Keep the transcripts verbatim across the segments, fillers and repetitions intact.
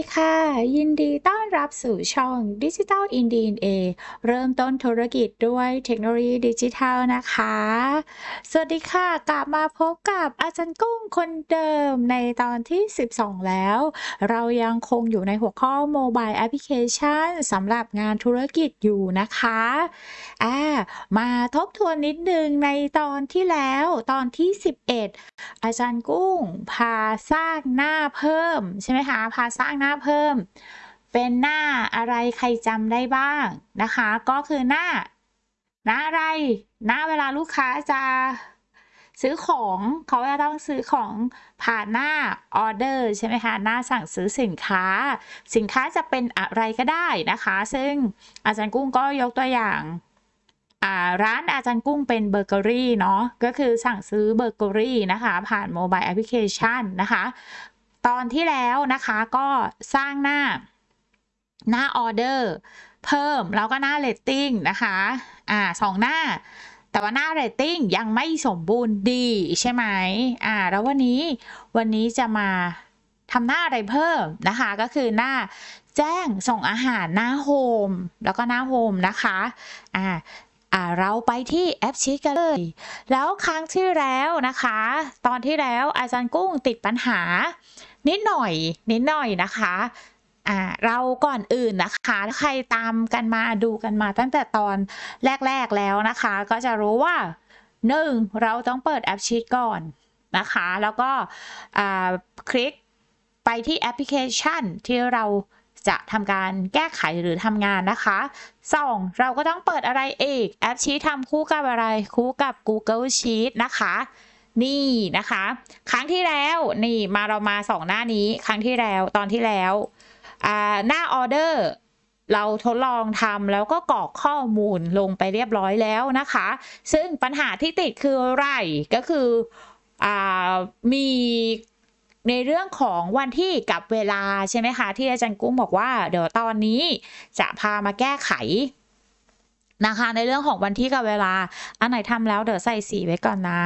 ค่ะยินดีต้อนรับสู่ช่อง Digital in ดี เอ็น เอ เริ่มต้นธุรกิจด้วยเทคโนโลยีดิจิทัลนะคะสวัสดีค่ะกลับมาพบกับอาจารย์กุ้งคนเดิมในตอนที่สิบสองแล้วเรายังคงอยู่ในหัวข้อ Mobile Application สำหรับงานธุรกิจอยู่นะคะอ่ามาทบทวนนิดนึงในตอนที่แล้วตอนที่สิบเอ็ดอาจารย์กุ้งพาสร้างหน้าเพิ่มใช่ไหมคะพาสร้างหน้าเพิ่มเป็นหน้าอะไรใครจำได้บ้างนะคะก็คือหน้าหน้าอะไรหน้าเวลาลูกค้าจะซื้อของเขาจะต้องซื้อของผ่านหน้าออเดอร์ใช่ไหมคะหน้าสั่งซื้อสินค้าสินค้าจะเป็นอะไรก็ได้นะคะซึ่งอาจารย์กุ้งก็ยกตัวอย่างร้านอาจารย์กุ้งเป็นเบเกอรี่เนาะก็คือสั่งซื้อเบเกอรี่นะคะผ่านโมบายแอปพลิเคชันนะคะตอนที่แล้วนะคะก็สร้างหน้าหน้าออเดอร์เพิ่มแล้วก็หน้าเรตติ้งนะคะอ่าสองหน้าแต่ว่าหน้าเรตติ้งยังไม่สมบูรณ์ดีใช่ไหมอ่าแล้ววันนี้วันนี้จะมาทำหน้าอะไรเพิ่มนะคะก็คือหน้าแจ้งส่งอาหารหน้าโฮมแล้วก็หน้าโฮมนะคะอ่าอ่าเราไปที่แอปชีทกันเลยแล้วครั้งที่แล้วนะคะตอนที่แล้วอาจารย์กุ้งติดปัญหานิดหน่อยนิดหน่อยนะคะอ่าเราก่อนอื่นนะคะถ้าใครตามกันมาดูกันมาตั้งแต่ตอนแรกๆแล้วนะคะก็จะรู้ว่าหนึ่งเราต้องเปิดแอปชีทก่อนนะคะแล้วก็คลิกไปที่แอปพลิเคชันที่เราจะทำการแก้ไขหรือทำงานนะคะสองเราก็ต้องเปิดอะไรอีกแอปชีททำคู่กับอะไรคู่กับ Google Sheet นะคะนี่นะคะครั้งที่แล้วนี่มาเรามาสองหน้านี้ครั้งที่แล้วตอนที่แล้วหน้าออเดอร์เราทดลองทำแล้วก็กรอกข้อมูลลงไปเรียบร้อยแล้วนะคะซึ่งปัญหาที่ติดคืออะไรก็คือมีในเรื่องของวันที่กับเวลาใช่ไหมคะที่อาจารย์กุ้งบอกว่าเดี๋ยวตอนนี้จะพามาแก้ไขนะคะในเรื่องของวันที่กับเวลาอันไหนทำแล้วเดี๋ยวใส่สีไว้ก่อนนะ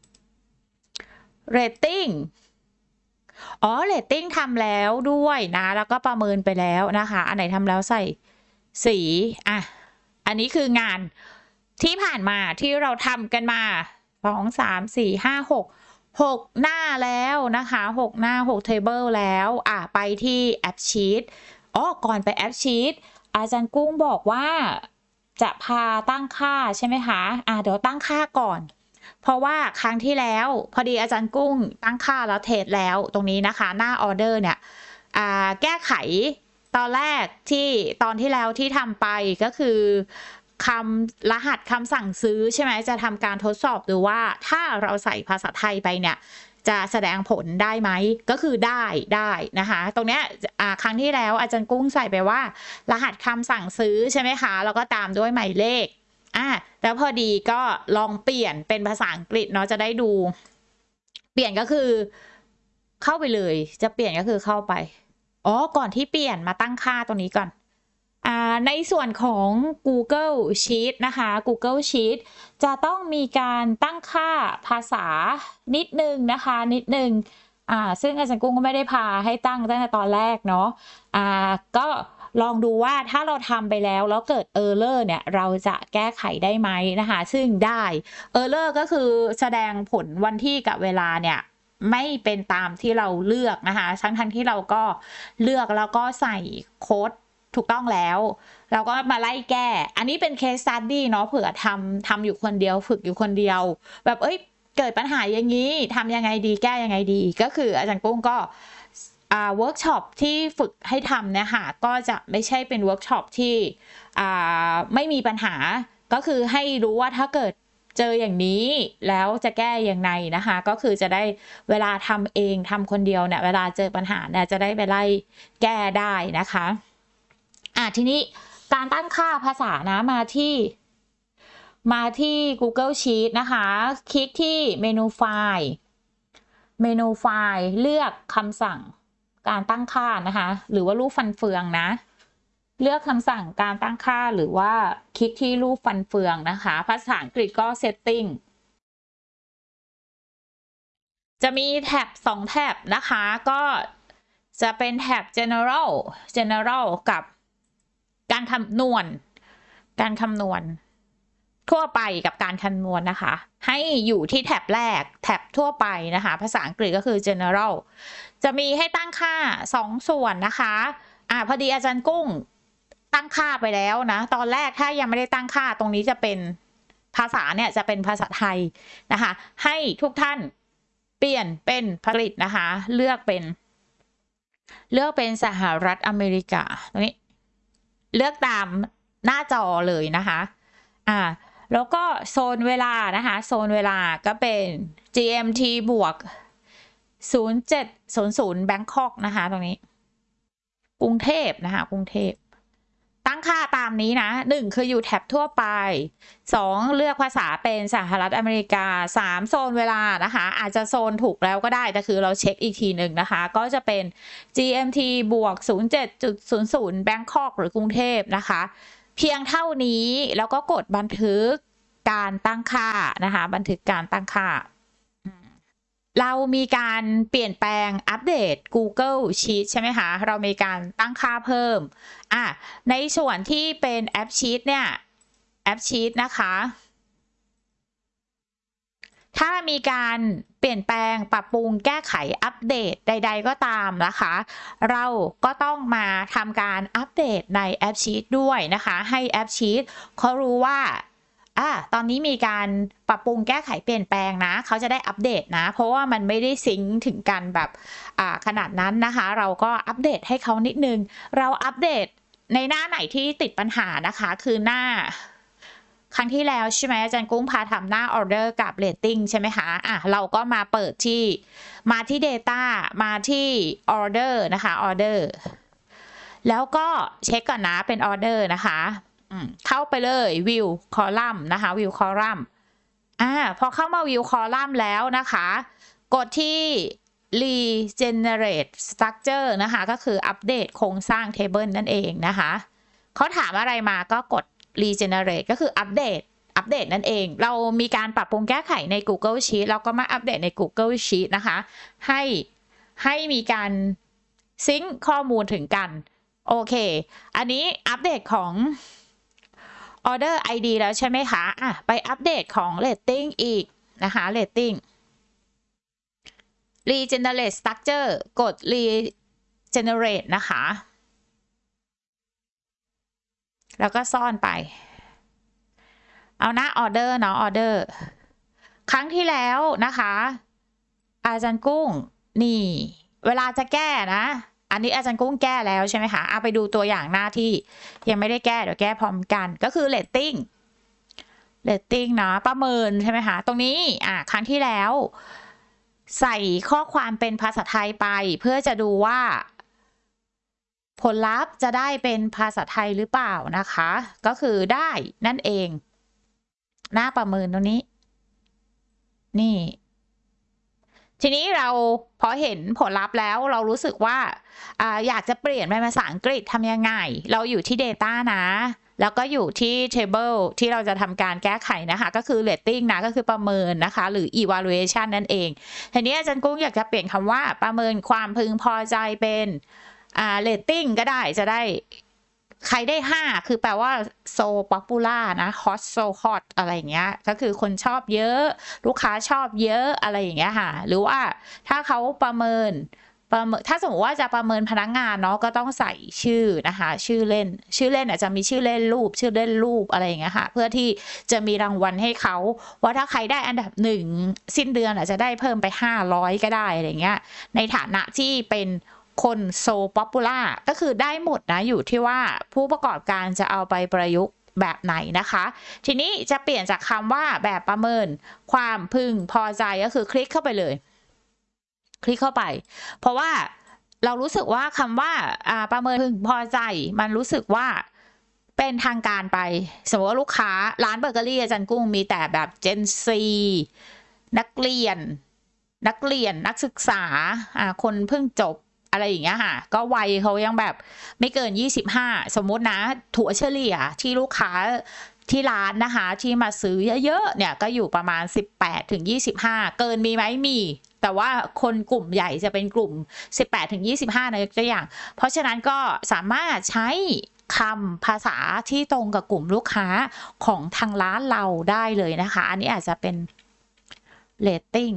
rating อ๋อ rating ทำแล้วด้วยนะแล้วก็ประเมินไปแล้วนะคะอันไหนทำแล้วใส่สีอ่ะอันนี้คืองานที่ผ่านมาที่เราทำกันมาสองสามสี่ห้าหกหกหน้าแล้วนะคะหกหน้าหก table แล้วอ่ะไปที่แอปชีทอ๋อก่อนไปแอปชีทอาจารย์กุ้งบอกว่าจะพาตั้งค่าใช่ไหมคะอ่ะเดี๋ยวตั้งค่าก่อนเพราะว่าครั้งที่แล้วพอดีอาจารย์กุ้งตั้งค่าแล้วเทสแล้วตรงนี้นะคะหน้าออเดอร์เนี่ยแก้ไขตอนแรกที่ตอนที่แล้วที่ทำไปก็คือคำรหัสคำสั่งซื้อใช่ไหมจะทำการทดสอบดูว่าถ้าเราใส่ภาษาไทยไปเนี่ยจะแสดงผลได้ไหมก็คือได้ได้นะคะตรงเนี้ยครั้งที่แล้วอาจารย์กุ้งใส่ไปว่ารหัสคำสั่งซื้อใช่ไหมคะแล้วก็ตามด้วยหมายเลขอ่ะแล้วพอดีก็ลองเปลี่ยนเป็นภาษาอังกฤษเนาะจะได้ดูเปลี่ยนก็คือเข้าไปเลยจะเปลี่ยนก็คือเข้าไปอ๋อก่อนที่เปลี่ยนมาตั้งค่าตรงนี้ก่อนอ่าในส่วนของ Google Sheet นะคะ Google Sheet จะต้องมีการตั้งค่าภาษานิดนึงนะคะนิดนึงอ่าซึ่งอาจารย์กุ้งก็ไม่ได้พาให้ตั้งตั้งแต่ตอนแรกเนาะอ่าก็ลองดูว่าถ้าเราทำไปแล้วแล้วเกิด Error เนี่ยเราจะแก้ไขได้ไหมนะคะซึ่งได้ Error ก็คือแสดงผลวันที่กับเวลาเนี่ยไม่เป็นตามที่เราเลือกนะคะทั้งทั้งที่เราก็เลือกแล้วก็ใส่โค้ดถูกต้องแล้วเราก็มาไล่แก้อันนี้เป็น case study เนาะเผื่อทำทำอยู่คนเดียวฝึกอยู่คนเดียวแบบเอ้ยเกิดปัญหาอย่างนี้ทำยังไงดีแก้ยังไงดีก็คืออาจารย์กุ้งก็เวิร์กช็อปที่ฝึกให้ทำเนี่ยค่ะก็จะไม่ใช่เป็นเวิร์กช็อปที่ไม่มีปัญหาก็คือให้รู้ว่าถ้าเกิดเจออย่างนี้แล้วจะแก้ยังไงนะคะก็คือจะได้เวลาทำเองทำคนเดียวเนี่ยเวลาเจอปัญหาเนี่ยจะได้ไปไล่แก้ได้นะคะอ่ะทีนี้การตั้งค่าภาษานะมาที่มาที่ Google Sheet นะคะคลิกที่เมนูไฟล์เมนูไฟล์เลือกคำสั่งการตั้งค่านะคะหรือว่ารูปฟันเฟืองนะเลือกคำสั่งการตั้งค่าหรือว่าคลิกที่รูปฟันเฟืองนะคะภาษาอังกฤษก็ setting จะมีแท็บสองแท็บนะคะก็จะเป็นแท็บ general general กับการคำนวณการคำนวณทั่วไปกับการคำนวณนะคะให้อยู่ที่แท็บแรกแท็บทั่วไปนะคะภาษาอังกฤษก็คือ general จะมีให้ตั้งค่าสองส่วนนะคะอ่าพอดีอาจารย์กุ้งตั้งค่าไปแล้วนะตอนแรกถ้ายังไม่ได้ตั้งค่าตรงนี้จะเป็นภาษาเนี่ยจะเป็นภาษาไทยนะคะให้ทุกท่านเปลี่ยนเป็นภาษาอังกฤษนะคะเลือกเป็นเลือกเป็นสหรัฐอเมริกาตรงนี้เลือกตามหน้าจอเลยนะคะอ่าแล้วก็โซนเวลานะคะโซนเวลาก็เป็น จี เอ็ม ที บวกศูนย์เจ็ดศูนย์ศูนย์แบงคอกนะคะตรงนี้กรุงเทพนะคะกรุงเทพตั้งค่าตามนี้นะหนึ่งคืออยู่แท็บทั่วไปสองเลือกภาษาเป็นสหรัฐอเมริกาสามโซนเวลานะคะอาจจะโซนถูกแล้วก็ได้แต่คือเราเช็คอีกทีหนึ่งนะคะก็จะเป็น จี เอ็ม ที บวกศูนย์เจ็ดศูนย์ศูนย์แบงคอกหรือกรุงเทพนะคะเพียงเท่านี้แล้วก็กดบันทึกการตั้งค่านะคะบันทึกการตั้งค่าเรามีการเปลี่ยนแปลงอัปเดต Google Sheet ใช่ไหมคะเรามีการตั้งค่าเพิ่มอ่ะในส่วนที่เป็นแอป Sheet เนี่ยแอป Sheet นะคะถ้ามีการเปลี่ยนแปลงปรับปรุงแก้ไขอัปเดตใดๆก็ตามนะคะเราก็ต้องมาทำการอัปเดตในแอป Sheet ด้วยนะคะให้แอป Sheet เขารู้ว่าอ่ะตอนนี้มีการปรับปรุงแก้ไขเปลี่ยนแปลงนะเขาจะได้อัปเดตนะเพราะว่ามันไม่ได้ซิงค์ถึงกันแบบอ่าขนาดนั้นนะคะเราก็อัปเดตให้เขานิดนึงเราอัปเดตในหน้าไหนที่ติดปัญหานะคะคือหน้าครั้งที่แล้วใช่ไหมอาจารย์กุ้งพาทำหน้าออเดอร์กับเรตติ้งใช่ไหมคะอ่ะเราก็มาเปิดที่มาที่ Data มาที่ออเดอร์นะคะออเดอร์แล้วก็เช็คก่อนนะเป็นออเดอร์นะคะเข้าไปเลย view column นะคะ view column อ่าพอเข้ามา view column แล้วนะคะกดที่ regenerate structure นะคะก็คืออัปเดตโครงสร้าง table นั่นเองนะคะเขาถามอะไรมาก็กด regenerate ก็คืออัปเดตอัปเดตนั่นเองเรามีการปรับปรุงแก้ไขใน Google Sheet เราก็มาอัปเดตใน Google Sheet นะคะให้ให้มีการซิงค์ข้อมูลถึงกันโอเคอันนี้อัปเดตของOrder ไอ ดี แล้วใช่ไหมคะอ่ะไปอัปเดตของ Rating อีกนะคะ Rating Regenerate Structure กด Regenerate นะคะแล้วก็ซ่อนไปเอาหน้า Order เนาะ Order ครั้งที่แล้วนะคะอาจารย์กุ้งนี่เวลาจะแก้นะอันนี้อาจารย์กุ้งแก้แล้วใช่ไหมคะเอาไปดูตัวอย่างหน้าที่ยังไม่ได้แก้เดี๋ยวแก้พร้อมกันก็คือ rating rating นะประเมินใช่ไหมคะตรงนี้อ่ะครั้งที่แล้วใส่ข้อความเป็นภาษาไทยไปเพื่อจะดูว่าผลลัพธ์จะได้เป็นภาษาไทยหรือเปล่านะคะก็คือได้นั่นเองหน้าประเมินตรงนี้นี่ทีนี้เราพอเห็นผลลัพธ์แล้วเรารู้สึกว่าอ่าอยากจะเปลี่ยนเป็นภาษาอังกฤษทำยังไงเราอยู่ที่ Data นะแล้วก็อยู่ที่ Table ที่เราจะทำการแก้ไขนะคะก็คือ Rating นะก็คือประเมินนะคะหรือ Evaluation นั่นเองทีนี้อาจารย์กุ้งอยากจะเปลี่ยนคำว่าประเมินความพึงพอใจเป็นอ่า Rating ก็ได้จะได้ใครได้ห้าคือแปลว่า so popular นะ hot so hot อะไรอย่างเงี้ยก็คือคนชอบเยอะลูกค้าชอบเยอะอะไรอย่างเงี้ยค่ะหรือว่าถ้าเขาประเมินประเมินถ้าสมมติว่าจะประเมินพนักงานเนาะก็ต้องใส่ชื่อนะคะชื่อเล่นชื่อเล่นอาจจะมีชื่อเล่นรูปชื่อเล่นรูปอะไรอย่างเงี้ยค่ะเพื่อที่จะมีรางวัลให้เขาว่าถ้าใครได้อันดับหนึ่งสิ้นเดือนอาจจะได้เพิ่มไปห้าร้อยก็ได้อะไรเงี้ยในฐานะที่เป็นคนโซป๊อปปูล่าก็คือได้หมดนะอยู่ที่ว่าผู้ประกอบการจะเอาไปประยุกต์แบบไหนนะคะทีนี้จะเปลี่ยนจากคำว่าแบบประเมินความพึงพอใจก็คือคลิกเข้าไปเลยคลิกเข้าไปเพราะว่าเรารู้สึกว่าคำว่าประเมินพึงพอใจมันรู้สึกว่าเป็นทางการไปสมมติว่าลูกค้าร้านเบเกอรี่อาจารย์กุ้งมีแต่แบบเจนซีนักเรียนนักเรียนนักศึกษาคนเพิ่งจบอะไรอย่างเงี้ยค่ะก็วัยเขายังแบบไม่เกินยี่สิบห้าสมมุตินะถั่วเฉลี่ยที่ลูกค้าที่ร้านนะคะที่มาซื้อเยอะๆเนี่ยก็อยู่ประมาณสิบแปดถึงยี่สิบห้าเกินมีไหมมีแต่ว่าคนกลุ่มใหญ่จะเป็นกลุ่ม สิบแปดถึงยี่สิบห้า นะยกตัวอย่างเพราะฉะนั้นก็สามารถใช้คำภาษาที่ตรงกับกลุ่มลูกค้าของทางร้านเราได้เลยนะคะอันนี้อาจจะเป็น rating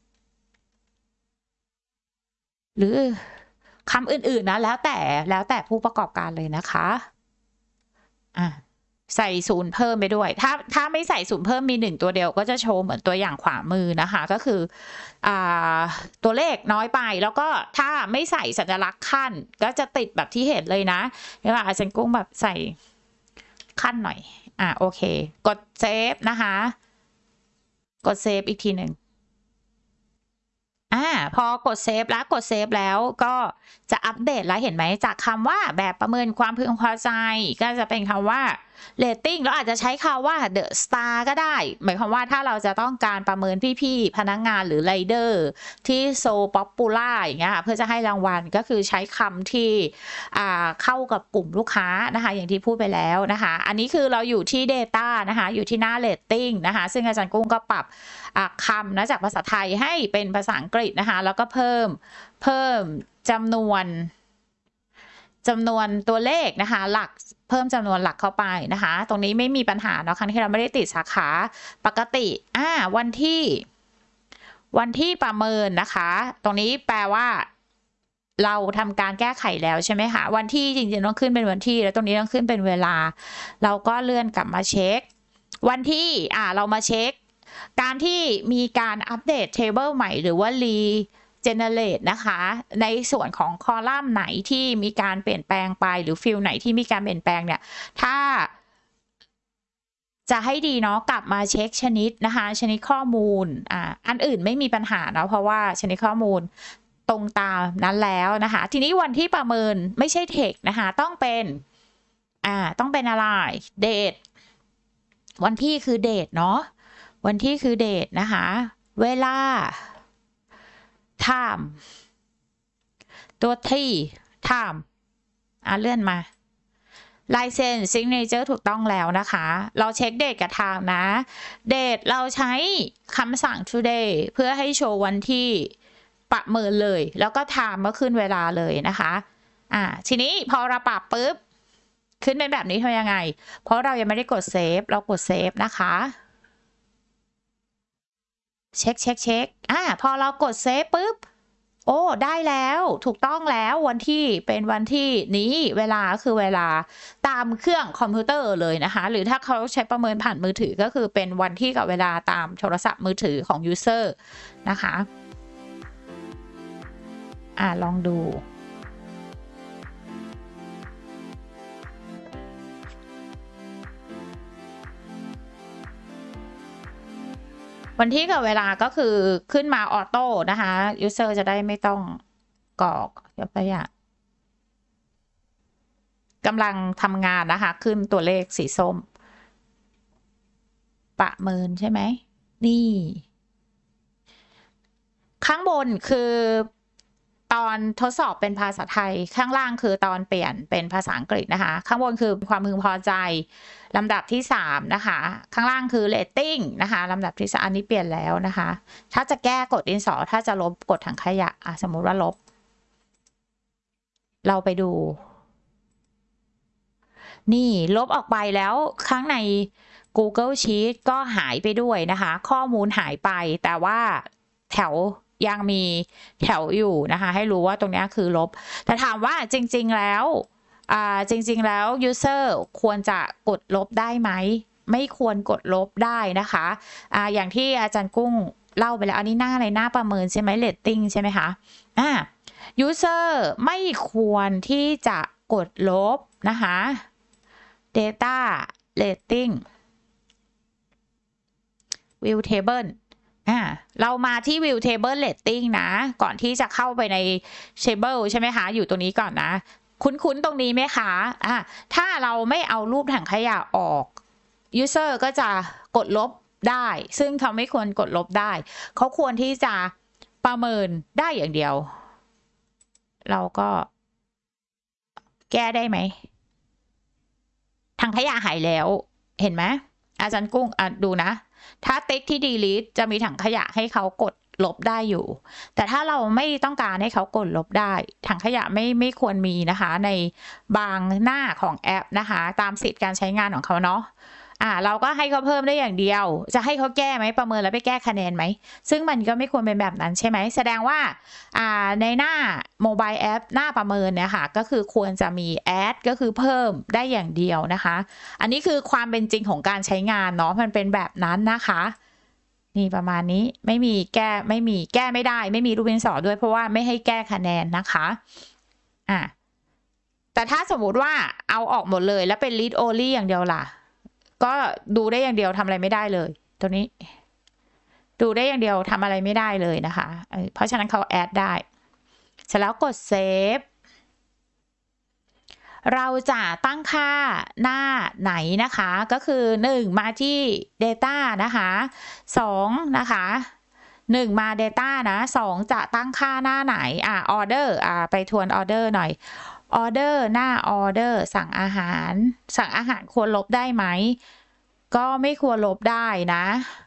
หรือคำอื่นๆนะแล้วแต่แล้วแต่ผู้ประกอบการเลยนะคะอ่ะใส่ศูนย์เพิ่มไปด้วยถ้าถ้าไม่ใส่ศูนย์เพิ่มมีหนึ่งตัวเดียวก็จะโชว์เหมือนตัวอย่างขวามือนะคะก็คืออ่าตัวเลขน้อยไปแล้วก็ถ้าไม่ใส่สัญลักษณ์ขั้นก็จะติดแบบที่เห็นเลยนะเดี๋ยวอาจารย์กุ้งแบบใส่ขั้นหน่อยอ่ะโอเคกดเซฟนะคะกดเซฟอีกทีหนึ่งอ่าพอกดเซฟแล้วกดเซฟแล้วก็จะอัปเดตแล้วเห็นไหมจากคำว่าแบบประเมินความพึงพอใจก็จะเป็นคำว่า rating แล้วอาจจะใช้คำว่า the star ก็ได้หมายความว่าถ้าเราจะต้องการประเมินพี่ๆพนักงานหรือไรเดอร์ที่โซป๊อปปูล่าอย่างเงี้ยค่ะเพื่อจะให้รางวัลก็คือใช้คำที่อ่าเข้ากับกลุ่มลูกค้านะคะอย่างที่พูดไปแล้วนะคะอันนี้คือเราอยู่ที่ data นะคะอยู่ที่หน้า rating นะคะซึ่งอาจารย์กุ้งก็ปรับคำนะจากภาษาไทยให้เป็นภาษาอังกฤษนะคะแล้วก็เพิ่มเพิ่มจำนวนจำนวนตัวเลขนะคะหลักเพิ่มจำนวนหลักเข้าไปนะคะตรงนี้ไม่มีปัญหาเนาะครั้งที่เราไม่ได้ติดสาขาปกติอ่าวันที่วันที่ประเมินนะคะตรงนี้แปลว่าเราทำการแก้ไขแล้วใช่ไหมคะวันที่จริงๆต้องขึ้นเป็นวันที่แล้วตรงนี้ต้องขึ้นเป็นเวลาเราก็เลื่อนกลับมาเช็ควันที่อ่าเรามาเช็คการที่มีการอัปเดต table ใหม่หรือว่า re generate นะคะในส่วนของคอลัมน์ไหนที่มีการเปลี่ยนแปลงไปหรือฟิลไหนที่มีการเปลี่ยนแปลงเนี่ยถ้าจะให้ดีเนาะกลับมาเช็คชนิดนะคะชนิดข้อมูลอ่าอันอื่นไม่มีปัญหาเนาะเพราะว่าชนิดข้อมูลตรงตามนั้นแล้วนะคะทีนี้วันที่ประเมินไม่ใช่เทคนะคะต้องเป็นอ่าต้องเป็นอะไรเดทวันที่คือเดทเนาะวันที่คือเดทนะคะเวลา time ตัวที่ time อ่ะเลื่อนมาลายเซ็น signature ถูกต้องแล้วนะคะเราเช็คเดทกับ time นะเดทเราใช้คำสั่ง today เพื่อให้โชว์วันที่ประเมินเลยแล้วก็ time ก็ขึ้นเวลาเลยนะคะอ่าทีนี้พอเราปรับปุ๊บขึ้นเป็นแบบนี้ทำยังไงเพราะเรายังไม่ได้กดเซฟเรากดเซฟนะคะเช็คเช็คเช็คอ่าพอเรากดเซฟปุ๊บโอ้ได้แล้วถูกต้องแล้ววันที่เป็นวันที่นี้เวลาคือเวลาตามเครื่องคอมพิวเตอร์เลยนะคะหรือถ้าเขาใช้ประเมินผ่านมือถือก็คือเป็นวันที่กับเวลาตามโทรศัพท์มือถือของ user นะคะอ่าลองดูวันที่กับเวลาก็คือขึ้นมาออโต้นะคะ user จะได้ไม่ต้องกรอกยกตัวอย่างกำลังทำงานนะคะขึ้นตัวเลขสีส้มประเมินใช่ไหมนี่ข้างบนคือตอนทดสอบเป็นภาษาไทยข้างล่างคือตอนเปลี่ยนเป็นภาษาอังกฤษนะคะข้างบนคือความพึงพอใจลำดับที่สามนะคะข้างล่างคือ rating นะคะลำดับที่สามอันนี้เปลี่ยนแล้วนะคะถ้าจะแก้กดดินสอถ้าจะลบกดถังขยะอ่ะสมมุติว่าลบเราไปดูนี่ลบออกไปแล้วข้างใน Google Sheet ก็หายไปด้วยนะคะข้อมูลหายไปแต่ว่าแถวยังมีแถวอยู่นะคะให้รู้ว่าตรงนี้คือลบแต่ถามว่าจริงๆแล้วอ่าจริงๆแล้ว user ควรจะกดลบได้ไหมไม่ควรกดลบได้นะคะอ่าอย่างที่อาจารย์กุ้งเล่าไปแล้วอันนี้หน้าอะไรหน้าประเมินใช่ไหม rating ใช่ไหมคะอ่า user ไม่ควรที่จะกดลบนะคะ data rating view table อ่าเรามาที่ view table rating นะก่อนที่จะเข้าไปใน table ใช่ไหมคะอยู่ตรงนี้ก่อนนะคุ้นๆตรงนี้ไหมคะอ่าถ้าเราไม่เอารูปถังขยะออก user ก็จะกดลบได้ซึ่งเขาไม่ควรกดลบได้เขาควรที่จะประเมินได้อย่างเดียวเราก็แก้ได้ไหมถังขยะหายแล้วเห็นไหมอาจารย์กุ้งอ่ะดูนะถ้าติ๊กที่ delete จะมีถังขยะให้เขากดลบได้อยู่แต่ถ้าเราไม่ต้องการให้เขากดลบได้ถังขยะไม่ไม่ควรมีนะคะในบางหน้าของแอปนะคะตามสิทธิ์การใช้งานของเขาเนาะอ่าเราก็ให้เขาเพิ่มได้อย่างเดียวจะให้เขาแก้ไหมประเมินแล้วไปแก้คะแนนไหมซึ่งมันก็ไม่ควรเป็นแบบนั้นใช่ไหมแสดงว่าอ่าในหน้าโมบายแอปหน้าประเมินเนี่ยค่ะก็คือควรจะมีแอดก็คือเพิ่มได้อย่างเดียวนะคะอันนี้คือความเป็นจริงของการใช้งานเนาะมันเป็นแบบนั้นนะคะนี่ประมาณนี้ไม่มีแก้ไม่มีแก้ไม่ได้ไม่มีรูปดินสอด้วยเพราะว่าไม่ให้แก้คะแนนนะคะอ่ะแต่ถ้าสมมุติว่าเอาออกหมดเลยแล้วเป็น read only อย่างเดียวล่ะก็ดูได้อย่างเดียวทำอะไรไม่ได้เลยตัวนี้ดูได้อย่างเดียวทำอะไรไม่ได้เลยนะคะเพราะฉะนั้นเขาแอดได้เสร็จแล้วกดเซฟเราจะตั้งค่าหน้าไหนนะคะก็คือหนึ่งมาที่ data นะคะสองนะคะหนึ่งมา data นะสองจะตั้งค่าหน้าไหนอ่ะ order อ่ะไปทวน order หน่อย order หน้า order สั่งอาหารสั่งอาหารควรลบได้ไหมก็ไม่ควรลบได้นะ